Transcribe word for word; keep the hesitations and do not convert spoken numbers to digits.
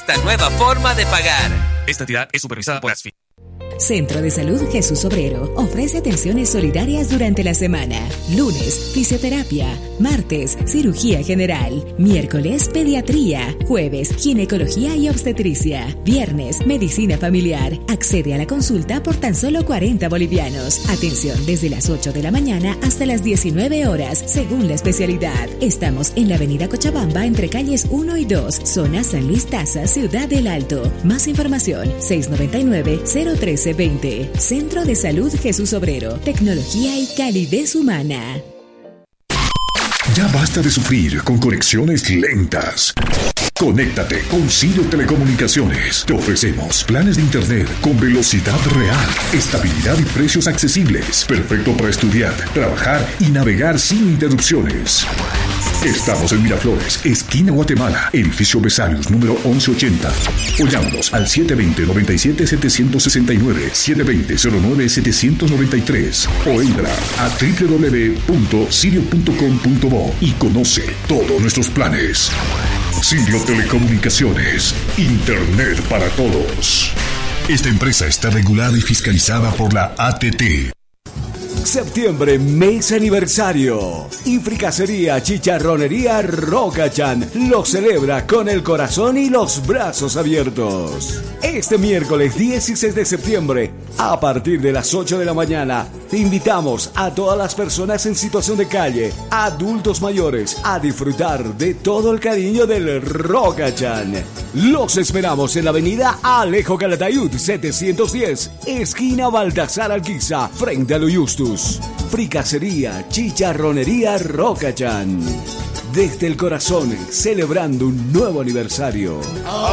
esta nueva forma de pagar. Esta entidad es supervisada por ASFI. Centro de Salud Jesús Obrero ofrece atenciones solidarias durante la semana. Lunes, fisioterapia. Martes, cirugía general. Miércoles, pediatría. Jueves, ginecología y obstetricia. Viernes, medicina familiar. Accede a la consulta por tan solo cuarenta bolivianos. Atención desde las ocho de la mañana hasta las diecinueve horas, según la especialidad. Estamos en la avenida Cochabamba, entre calles uno y dos, zona San Luis Taza, Ciudad del Alto. Más información, seis nueve nueve, cero uno tres veinte. Centro de Salud Jesús Obrero. Tecnología y calidez humana. Ya basta de sufrir con conexiones lentas. Conéctate con Sirio Telecomunicaciones. Te ofrecemos planes de internet con velocidad real, estabilidad y precios accesibles. Perfecto para estudiar, trabajar y navegar sin interrupciones. Estamos en Miraflores, esquina Guatemala, edificio Vesalius, número once ochenta. O llámanos al siete dos cero, nueve siete, siete seis nueve, siete dos cero, cero nueve, siete nueve tres. O entra a doble u doble u doble u punto sirio punto com punto bo y conoce todos nuestros planes. Sirio Telecomunicaciones, Internet para todos. Esta empresa está regulada y fiscalizada por la A T T. Septiembre, mes aniversario. Y Fricasería Chicharronería Rocachan lo celebra con el corazón y los brazos abiertos. Este miércoles dieciséis de septiembre, a partir de las ocho de la mañana, te invitamos a todas las personas en situación de calle, adultos mayores, a disfrutar de todo el cariño del Rocachan. Los esperamos en la avenida Alejo Calatayud setecientos diez, esquina Baltasar Alquiza, frente a lo Justus. Fricasería Chicharronería Rocachan. Desde el corazón, celebrando un nuevo aniversario.